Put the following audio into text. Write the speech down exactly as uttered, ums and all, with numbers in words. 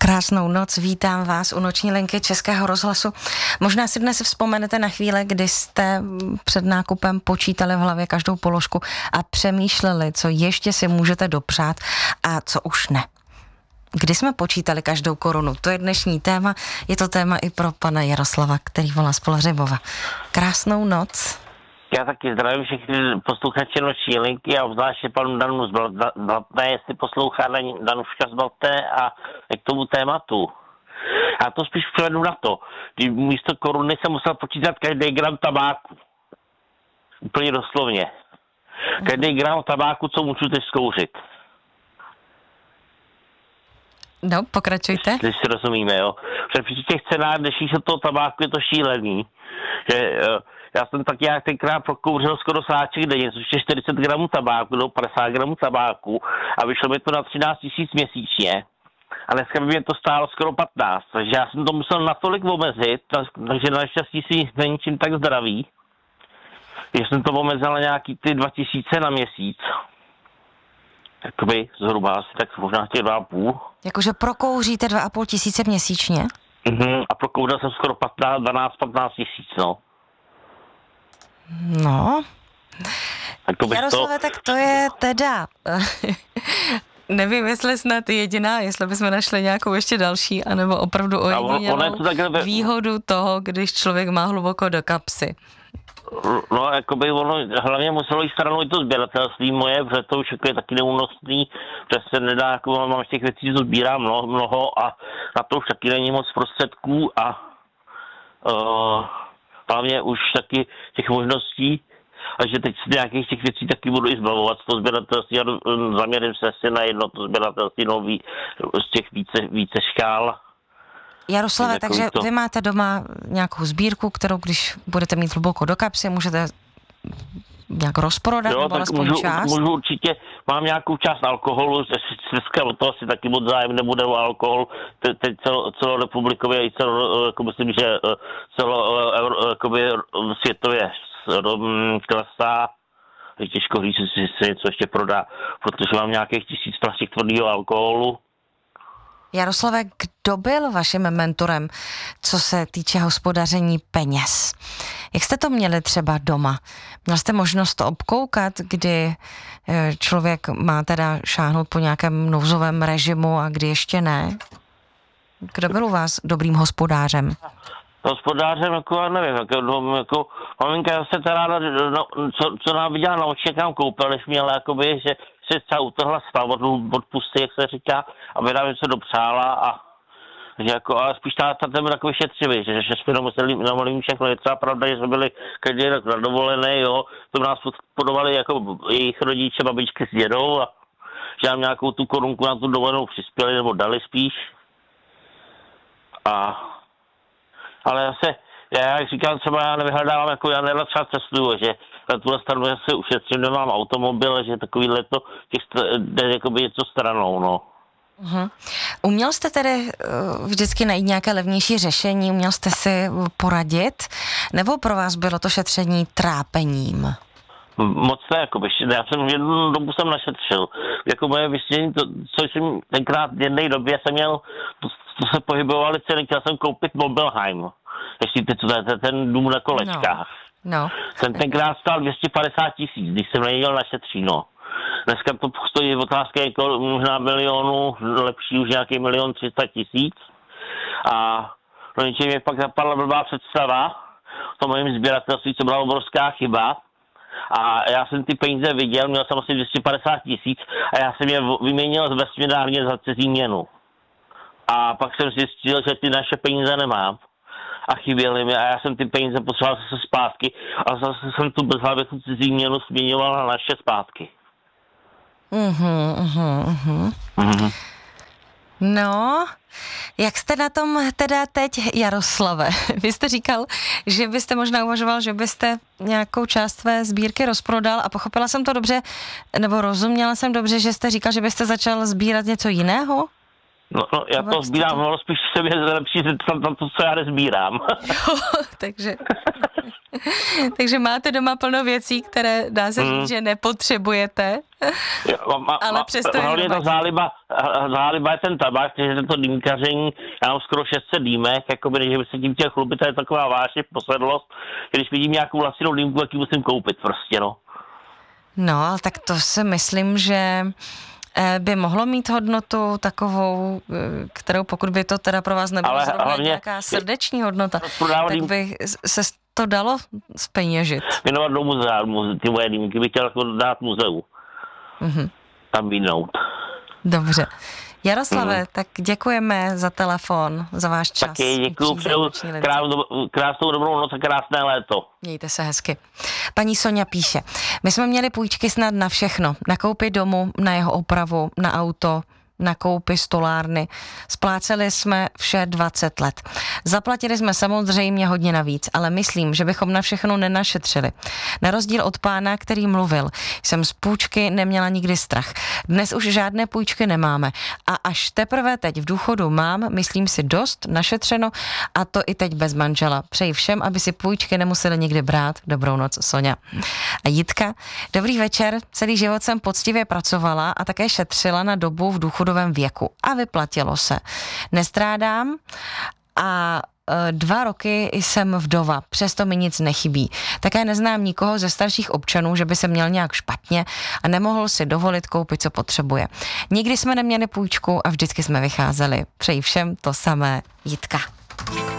Krásnou noc, vítám vás u noční linky Českého rozhlasu. Možná si dnes vzpomenete na chvíle, kdy jste před nákupem počítali v hlavě každou položku a přemýšleli, co ještě si můžete dopřát a co už ne. Kdy jsme počítali každou korunu? To je dnešní téma, je to téma i pro pana Jaroslava, který volá z Poleřibova. Krásnou noc. Já taky zdravím všechny posluchače noční linky a obzvláště panu Danu z Blatné, jestli poslouchá Danuška z Blatné a k tomu tématu. Já to spíš převedu na to, kdy místo koruny jsem musel počítat každý gram tabáku. Úplně doslovně. Každý gram tabáku, co můžu teď zkouřit. No, pokračujte. Když si rozumíme, jo. Protože při těch cenách dnešních se toho tabáku je to šílený. Že, já jsem tak nějak tenkrát prokouřil skoro sáček denně, což je čtyřicet gramů tabáku, nebo padesát gramů tabáku a vyšlo mi to na třináct tisíc měsíčně. A dneska by mě to stálo skoro patnáct, takže já jsem to musel natolik omezit, takže naštěstí si není čím tak zdravý. Že jsem to omezil na nějaký ty dva tisíce na měsíc. Jakoby zhruba asi tak možná těch dva a půl. Jakože prokouříte dva a půl tisíce měsíčně? Mhm, a prokouřil jsem skoro patnáct, dvanáct patnáct tisíc, no. No. Tak Jaroslave, to... tak to je teda... Nevím, jestli snad jediná, jestli bychom našli nějakou ještě další, anebo opravdu ojedinělou to takhle... výhodu toho, když člověk má hluboko do kapsy. No, jakoby ono, hlavně muselo jít stranou i to sběratelství moje, protože to už je taky neúnosný, protože se nedá, jako mám těch věcí, co sbírám mnoho, mnoho a na to už taky není moc prostředků a uh, hlavně už taky těch možností, a že teď z nějakých těch věcí taky budu i zbavovat z toho sběratelství a zaměřím se asi na jedno to sběratelství nový z těch více, více škál. Jaroslave, takže to... vy máte doma nějakou sbírku, kterou když budete mít hluboko do kapsy, můžete nějak rozprodat, jo, nebo alespoň můžu, část? můžu určitě, mám nějakou část alkoholu, dneska o toho asi taky moc zájem nebude o alkohol, teď te, celo, celorepublikově i celo, jako myslím, že celo, jakoby světově klesá, je těžko říct, jestli se něco ještě prodá, protože mám nějakých tisíc flašek tvrdého alkoholu. Jaroslave, kdo byl vaším mentorem, co se týče hospodaření peněz? Jak jste to měli třeba doma? Měl jste možnost to obkoukat, kdy člověk má teda šáhnout po nějakém nouzovém režimu a kdy ještě ne? Kdo byl u vás dobrým hospodářem? Hospodářem, jako já nevím, jako, jako maminka se teda, no, co, co nám viděla na oči, kam koupil, než měla, jakoby, že se třeba utrhla spal od, od pusty, jak se říká, aby nám něco dopřála a že jako, ale spíš ta, ta ten byl takový šetřivý, že, že jsme nemuseli namalím všechno, je třeba pravda, že jsme byli každý rok na dovolené, jo, to nás podporovali jako jejich rodiče, babičky s dědou a že nám nějakou tu korunku na tu dovolenou přispěli, nebo dali spíš. A ale zase, já jak říkám, třeba já nevyhledávám, jako já nerad třeba cestuju, že na tuhle stranu já se ušetřím, nemám automobil, že takovýhle to, těch jde jakoby něco stranou, no. Uh-huh. Uměl jste tedy uh, vždycky najít nějaké levnější řešení, uměl jste si poradit, nebo pro vás bylo to šetření trápením? Moc ne, jakoby, já jsem jednu dobu jsem našetřil, jako moje vysvětlení, to, co jsem tenkrát v jedné době jsem měl, to, to se pohybovaly ceny, chtěl jsem koupit Mobilheim, ještě teď, to je ten dům na kolečkách. No. No. Jsem tenkrát stál dvě stě padesát tisíc, když jsem neměl našetří, no. Dneska to stojí otázka jako možná milionu, lepší už nějaký milion tři sta tisíc. A no něčím mě pak zapadla blbá představa, to mojím sběratelství, co byla obrovská chyba. A já jsem ty peníze viděl, měl jsem asi dvě stě padesát tisíc a já jsem je vyměnil z vesměnárně za cizí měnu. A pak jsem zjistil, že ty naše peníze nemám a chyběly mi a já jsem ty peníze posílal zase zpátky a zase jsem tu bezhlavě tu cizí měnu směňoval na naše zpátky. Mhm, mhm, mhm. Mhm. No, jak jste na tom teda teď, Jaroslave? Vy jste říkal, že byste možná uvažoval, že byste nějakou část své sbírky rozprodal a pochopila jsem to dobře, nebo rozuměla jsem dobře, že jste říkal, že byste začal sbírat něco jiného? No, no já to sbírám, ale spíš v sobě zlepší na to, co já nezbírám. Jo, takže... Takže máte doma plno věcí, které dá se říct, hmm. že nepotřebujete, jo, má, ale přesto je hlavně ta záliba, záliba je ten tabák, že tento dýmkaření, já mám skoro šest set dýmek, jakoby, že by se tím chtěl chlubit, to je taková vášeň, posedlost, když vidím nějakou lacinou dýmku, tak ji musím koupit prostě, no. No, ale tak to si myslím, že by mohlo mít hodnotu takovou, kterou pokud by to teda pro vás nebylo zrovna nějaká srdeční hodnota, tak by se to dalo zpeněžit. Věnovat do muzea, ty moje dýmky bych chtěl jako dát muzeu. Mm-hmm. Tam vinout. Dobře. Jaroslave, mm. tak děkujeme za telefon, za váš čas. Taky děkuju, přeju krásnou dobrou noc a krásné léto. Mějte se hezky. Paní Soňa píše, my jsme měli půjčky snad na všechno, na koupi domu, na jeho opravu, na auto, na koupi stolárny. Spláceli jsme vše dvacet let. Zaplatili jsme samozřejmě hodně navíc, ale myslím, že bychom na všechno nenašetřili. Na rozdíl od pána, který mluvil, jsem z půjčky neměla nikdy strach. Dnes už žádné půjčky nemáme a až teprve teď v důchodu mám, myslím si, dost našetřeno a to i teď bez manžela. Přeji všem, aby si půjčky nemuseli nikdy brát. Dobrou noc, Soňa. A Jitka, dobrý večer, celý život jsem poctivě pracovala a také šetřila na dobu v důchodu věku a vyplatilo se. Nestrádám a e, dva roky jsem vdova, přesto mi nic nechybí. Také neznám nikoho ze starších občanů, že by se měl nějak špatně a nemohl si dovolit koupit, co potřebuje. Nikdy jsme neměli půjčku a vždycky jsme vycházeli. Přeji všem to samé, Jitka.